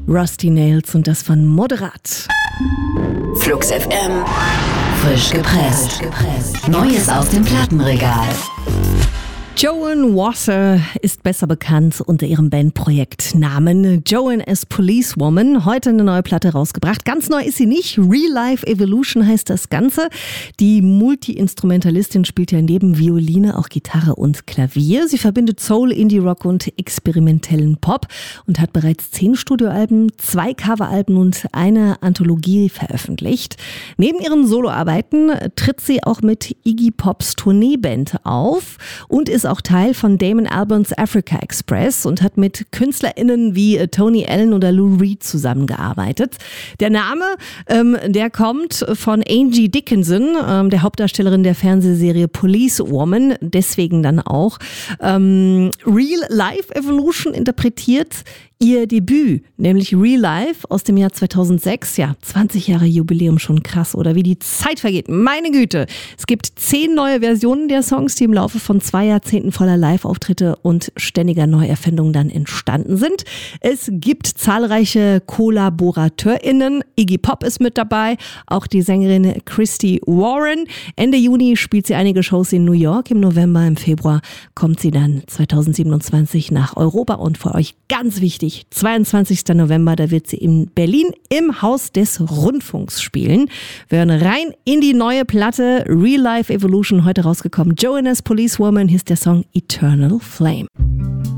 Rusty Nails und das von Moderat. Flux FM. Frisch gepresst. Neues aus dem Plattenregal. Joan Wasser ist besser bekannt unter ihrem Bandprojektnamen Joan as Policewoman. Heute eine neue Platte rausgebracht. Ganz neu ist sie nicht. Real Life Evolution heißt das Ganze. Die Multi-Instrumentalistin spielt ja neben Violine auch Gitarre und Klavier. Sie verbindet Soul, Indie-Rock und experimentellen Pop und hat bereits 10 Studioalben, 2 Coveralben und eine Anthologie veröffentlicht. Neben ihren Soloarbeiten tritt sie auch mit Iggy Pops Tourneeband auf und ist auch Teil von Damon Albarns Africa Express und hat mit KünstlerInnen wie Tony Allen oder Lou Reed zusammengearbeitet. Der Name, der kommt von Angie Dickinson, der Hauptdarstellerin der Fernsehserie Policewoman, deswegen dann auch Real Life Evolution interpretiert ihr Debüt, nämlich Real Life aus dem Jahr 2006. Ja, 20 Jahre Jubiläum, schon krass, oder wie die Zeit vergeht. Meine Güte. Es gibt 10 neue Versionen der Songs, die im Laufe von 2 Jahrzehnten voller Live-Auftritte und ständiger Neuerfindungen dann entstanden sind. Es gibt zahlreiche KollaborateurInnen. Iggy Pop ist mit dabei, auch die Sängerin Christy Warren. Ende Juni spielt sie einige Shows in New York. Im November, im Februar kommt sie dann 2027 nach Europa und für euch ganz wichtig, 22. November, da wird sie in Berlin im Haus des Rundfunks spielen. Wir hören rein in die neue Platte Real Life Evolution, heute rausgekommen. Joan as Policewoman, hier ist der Song Eternal Flame.